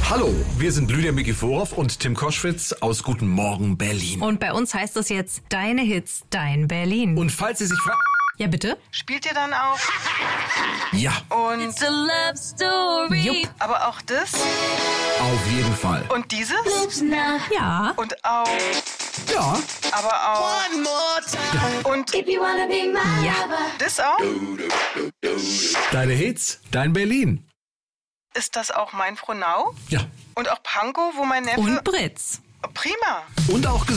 Hallo, wir sind Lydia Mikiforov und Tim Koschwitz aus Guten Morgen Berlin. Und bei uns heißt es jetzt Deine Hits, Dein Berlin. Und falls Sie sich fragen... Ja, bitte? Spielt ihr dann auch? Ja, Und It's a love story. Jupp. aber auch das? auf jeden Fall. Und dieses? Ja. Und auch, Ja, aber auch. Und If you wanna be my Ja. lover. das auch? deine Hits, dein Berlin. Ist das auch mein Frohnau? Ja, Und auch Pankow, wo mein Neffe... Und Britz. Prima. und auch